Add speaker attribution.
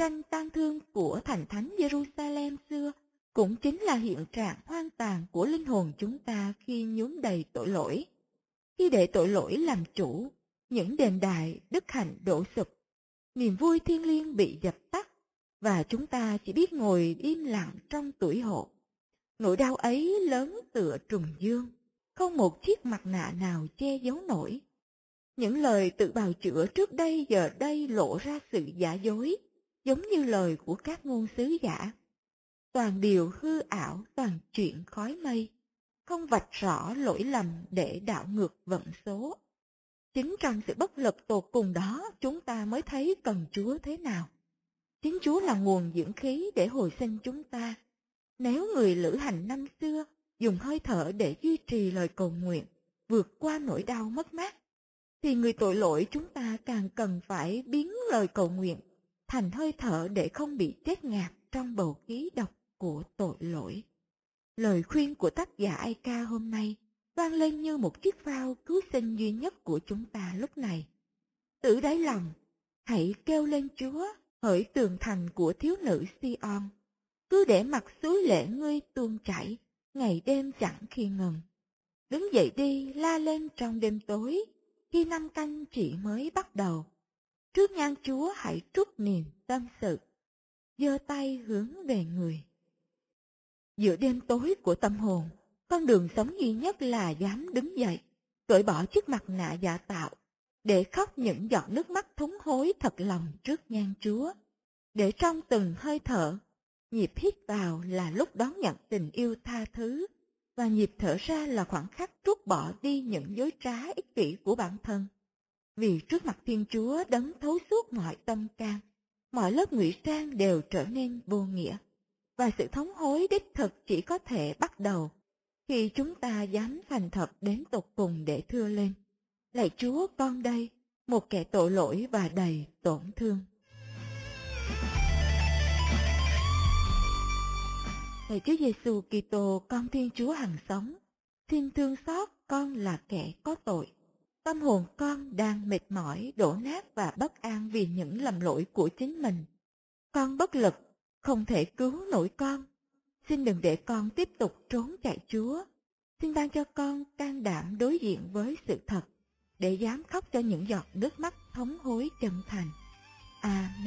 Speaker 1: tranh tang thương của thành thánh Jerusalem xưa cũng chính là hiện trạng hoang tàn của linh hồn chúng ta khi nhuốm đầy tội lỗi. Khi để tội lỗi làm chủ, những đền đài đức hạnh đổ sụp, niềm vui thiêng liêng bị dập tắt, và chúng ta chỉ biết ngồi im lặng trong tủi hổ. Nỗi đau ấy lớn tựa trùng dương, không một chiếc mặt nạ nào che giấu nổi. Những lời tự bào chữa trước đây giờ đây lộ ra sự giả dối, giống như lời của các ngôn sứ giả. Toàn điều hư ảo, toàn chuyện khói mây, không vạch rõ lỗi lầm để đảo ngược vận số. Chính trong sự bất lực tột cùng đó chúng ta mới thấy cần Chúa thế nào. Chính Chúa là nguồn dưỡng khí để hồi sinh chúng ta. Nếu người lữ hành năm xưa dùng hơi thở để duy trì lời cầu nguyện, vượt qua nỗi đau mất mát, thì người tội lỗi chúng ta càng cần phải biến lời cầu nguyện thành hơi thở để không bị chết ngạt trong bầu khí độc của tội lỗi. Lời khuyên của tác giả Ai Ca hôm nay vang lên như một chiếc phao cứu sinh duy nhất của chúng ta lúc này. Từ đáy lòng, hãy kêu lên Chúa, hỡi tường thành của thiếu nữ Sion. Cứ để mặt suối lệ ngươi tuôn chảy, ngày đêm chẳng khi ngừng. Đứng dậy đi, la lên trong đêm tối, khi năm canh chỉ mới bắt đầu. Trước nhan Chúa hãy trút niềm tâm sự, giơ tay hướng về người. Giữa đêm tối của tâm hồn, con đường sống duy nhất là dám đứng dậy, cởi bỏ chiếc mặt nạ giả tạo, để khóc những giọt nước mắt thống hối thật lòng trước nhan Chúa. Để trong từng hơi thở, nhịp hít vào là lúc đón nhận tình yêu tha thứ, và nhịp thở ra là khoảnh khắc trút bỏ đi những dối trá ích kỷ của bản thân. Vì trước mặt Thiên Chúa đấng thấu suốt mọi tâm can, mọi lớp ngụy trang đều trở nên vô nghĩa. Và sự thống hối đích thực chỉ có thể bắt đầu khi chúng ta dám thành thật đến tột cùng để thưa lên: lạy Chúa, con đây, một kẻ tội lỗi và đầy tổn thương. Lạy Chúa Giêsu Kitô, con Thiên Chúa hằng sống, xin thương xót con là kẻ có tội. Tâm hồn con đang mệt mỏi, đổ nát và bất an vì những lầm lỗi của chính mình. Con bất lực, không thể cứu nổi con. Xin đừng để con tiếp tục trốn chạy Chúa. Xin ban cho con can đảm đối diện với sự thật, để dám khóc cho những giọt nước mắt thống hối chân thành. Amen.